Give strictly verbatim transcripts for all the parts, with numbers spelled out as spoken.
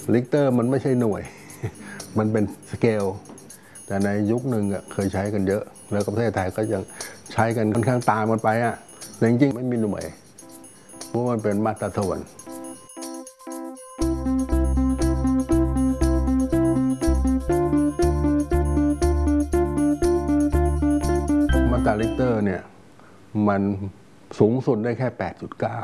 ลิกเตอร์มันไม่ใช่หน่วยมันเป็นสเกลแต่ในยุคหนึ่งเคยใช้กันเยอะแล้วประเทศไทยก็ยังใช้กันค่อนข้างตามมันไปอ่ะแต่จริงๆไม่มีหน่วยเพราะมันเป็นมาตรฐานมาตราลิกเตอร์เนี่ยมันสูงสุดได้แค่ แปดจุดเก้า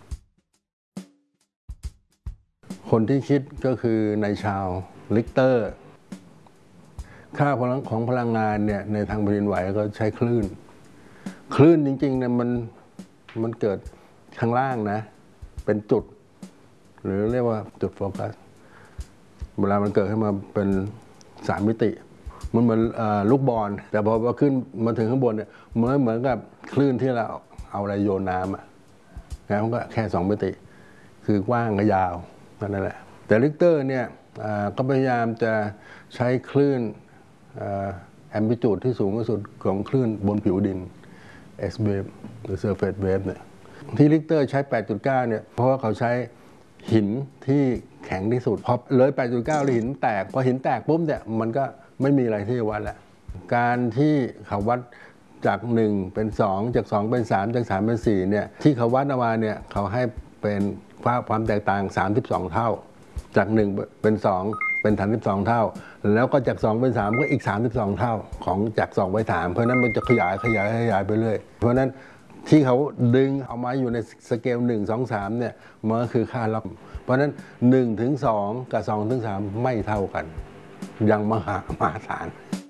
คนที่คิดก็คือในชาวลิกเตอร์ค่าพลังของพลังงานเนี่ยในทางแผ่นดินไหวก็ใช้คลื่นคลื่นจริงๆเนี่ยมันมันเกิดข้างล่างนะเป็นจุดหรือเรียกว่าจุดโฟกัสเวลามันเกิดขึ้นมาเป็นสามมิติมันเหมือนลูกบอลแต่พอมาขึ้นมาถึงข้างบนเนี่ยมันเหมือนกับคลื่นที่เราเอาอะไรโยนน้ำอ่ะแล้วมันก็แค่สองมิติคือกว้างกับยาวนั่นแหละแต่ลิกเตอร์เนี่ยก็พยายามจะใช้คลื่นแอมพลิจูดที่สูงที่สุดของคลื่นบนผิวดิน S wave หรือ surface wave เนี่ยที่ลิกเตอร์ใช้ แปดจุดเก้า เนี่ยเพราะว่าเขาใช้หินที่แข็งที่สุดพอเลย แปดจุดเก้า หินแตกพอหินแตกปุ๊บเนี่ยมันก็ไม่มีอะไรที่จะวัดแล้วการที่เขาวัดจากหนึ่งเป็นสองจากสองเป็นสามจากสามเป็นสี่เนี่ยที่เขาวัดออกมาเนี่ยเขาให้เป็นความแตกต่างสามสิบสองเท่าจากหนึ่งเป็นสองเป็นสามสิบสองเท่าแล้วก็จากสองเป็นสามก็อีกสามสิบสองเท่าของจากสองไปสามเพราะนั้นมันจะขยายขยายขยายไปเรื่อยเพราะนั้นที่เขาดึงเอามาอยู่ในสเกลหนึ่ง สอง สามเนี่ยมันก็คือค่ารับเพราะนั้นหนึ่งถึงสองกับสองถึงสามไม่เท่ากันยังมหามหาศาล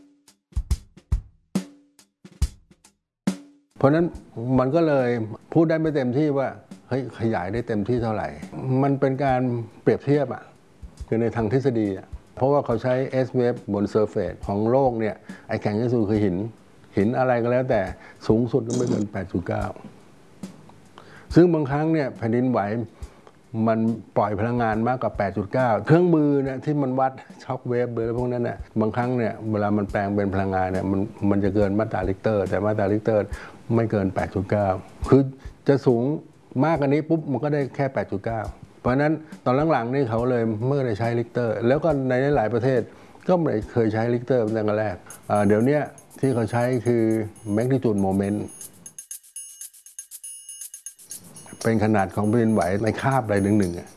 เพราะนั้นมันก็เลยพูดได้ไม่เต็มที่ว่าเฮ้ยขยายได้เต็มที่เท่าไหร่มันเป็นการเปรียบเทียบอ่ะคือในทางทฤษฎีอ่ะเพราะว่าเขาใช้ S wave บนเซอร์เฟซของโลกเนี่ยไอ้แข็งที่สุดคือหินหินอะไรก็แล้วแต่สูงสุดก็ไม่เกิน แปดจุดเก้า ซึ่งบางครั้งเนี่ยแผ่นดินไหวมันปล่อยพลังงานมากกว่า แปดจุดเก้า เครื่องมือเนี่ยที่มันวัดช็อคเวฟหรือพวกนั้นเนี่ยบางครั้งเนี่ยเวลามันแปลงเป็นพลังงานเนี่ยมันมันจะเกินมาตราลิกเตอร์แต่มาตราลิกเตอร์ไม่เกิน แปดจุดเก้า คือจะสูงมากกว่านี้ปุ๊บมันก็ได้แค่ แปดจุดเก้า เพราะนั้นตอนหลังๆนี่เขาเลยเมื่อได้ใช้ลิกเตอร์แล้วก็ในหลายประเทศก็ไม่เคยใช้ลิกเตอร์ตั้งแต่แรกเดี๋ยวนี้ที่เขาใช้คือ magnitude moment เป็นขนาดของแผ่นดินไหวในคาบอะไรหนึ่งๆ